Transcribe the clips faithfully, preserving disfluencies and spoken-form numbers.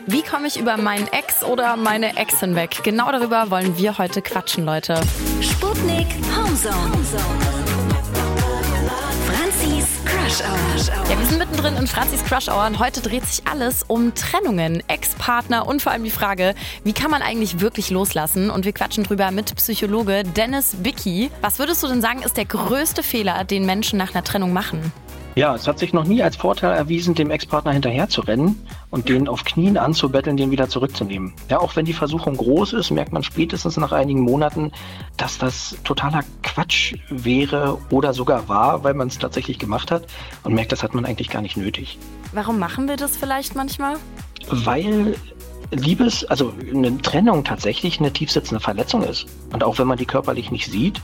Wie komme ich über meinen Ex oder meine Ex hinweg? Genau darüber wollen wir heute quatschen, Leute. Sputnik Homezone. Franzis Crush Hour. Ja, wir sind mittendrin in Franzis Crush Hour und heute dreht sich alles um Trennungen, Ex-Partner und vor allem die Frage, wie kann man eigentlich wirklich loslassen? Und wir quatschen drüber mit Psychologe Dennis Bicki. Was würdest du denn sagen, ist der größte Fehler, den Menschen nach einer Trennung machen? Ja, es hat sich noch nie als Vorteil erwiesen, dem Ex-Partner hinterher zu rennen und den auf Knien anzubetteln, den wieder zurückzunehmen. Ja, auch wenn die Versuchung groß ist, merkt man spätestens nach einigen Monaten, dass das totaler Quatsch wäre oder sogar war, weil man es tatsächlich gemacht hat und merkt, das hat man eigentlich gar nicht nötig. Warum machen wir das vielleicht manchmal? Weil Liebes, also eine Trennung tatsächlich eine tiefsitzende Verletzung ist. Und auch wenn man die körperlich nicht sieht,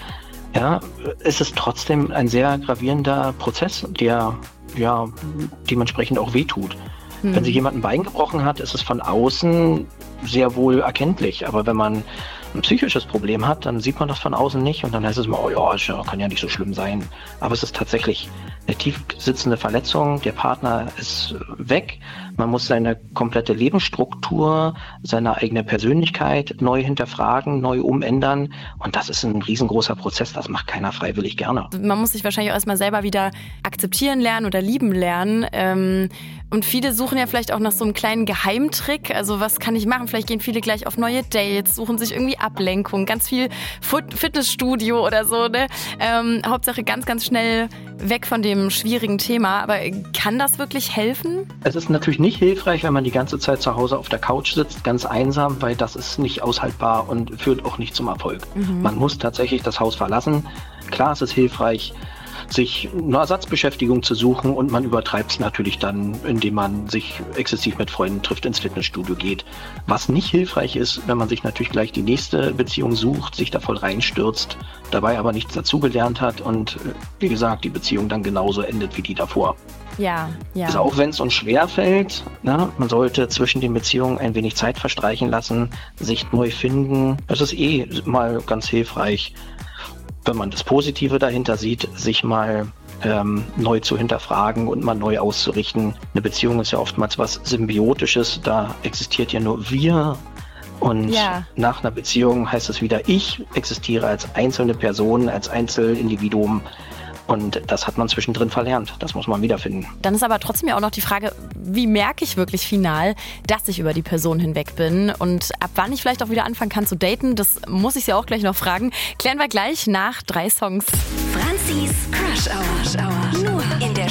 ja, ist es trotzdem ein sehr gravierender Prozess, der ja dementsprechend auch wehtut. Hm. Wenn sich jemand ein Bein gebrochen hat, ist es von außen sehr wohl erkenntlich. Aber wenn man ein psychisches Problem hat, dann sieht man das von außen nicht und dann heißt es immer, oh ja, ist ja, kann ja nicht so schlimm sein. Aber es ist tatsächlich eine tief sitzende Verletzung. Der Partner ist weg. Man muss seine komplette Lebensstruktur, seine eigene Persönlichkeit neu hinterfragen, neu umändern. Und das ist ein riesengroßer Prozess. Das macht keiner freiwillig gerne. Man muss sich wahrscheinlich auch erstmal selber wieder akzeptieren lernen oder lieben lernen. Ähm, und viele suchen ja vielleicht auch nach so einem kleinen Geheimtrick. Also was kann ich machen? Vielleicht gehen viele gleich auf neue Dates, suchen sich irgendwie Ablenkung, ganz viel Fitnessstudio oder so. Ne? Ähm, Hauptsache ganz, ganz schnell weg von dem schwierigen Thema. Aber kann das wirklich helfen? Es ist natürlich nicht hilfreich, wenn man die ganze Zeit zu Hause auf der Couch sitzt, ganz einsam, weil das ist nicht aushaltbar und führt auch nicht zum Erfolg. Mhm. Man muss tatsächlich das Haus verlassen. Klar, es ist hilfreich, sich eine Ersatzbeschäftigung zu suchen und man übertreibt es natürlich dann, indem man sich exzessiv mit Freunden trifft, ins Fitnessstudio geht. Was nicht hilfreich ist, wenn man sich natürlich gleich die nächste Beziehung sucht, sich da voll reinstürzt, dabei aber nichts dazugelernt hat und wie gesagt, die Beziehung dann genauso endet wie die davor. Ja, ja. Also auch wenn es uns schwer fällt, ne, man sollte zwischen den Beziehungen ein wenig Zeit verstreichen lassen, sich neu finden. Es ist eh mal ganz hilfreich, wenn man das Positive dahinter sieht, sich mal ähm, neu zu hinterfragen und mal neu auszurichten. Eine Beziehung ist ja oftmals was Symbiotisches, da existiert ja nur wir. Und ja. Nach einer Beziehung heißt es wieder, ich existiere als einzelne Person, als Einzelindividuum. Und das hat man zwischendrin verlernt. Das muss man wiederfinden. Dann ist aber trotzdem ja auch noch die Frage, wie merke ich wirklich final, dass ich über die Person hinweg bin? Und ab wann ich vielleicht auch wieder anfangen kann zu daten, das muss ich ja auch gleich noch fragen. Klären wir gleich nach drei Songs. Franzis Crush Hour. Nur in der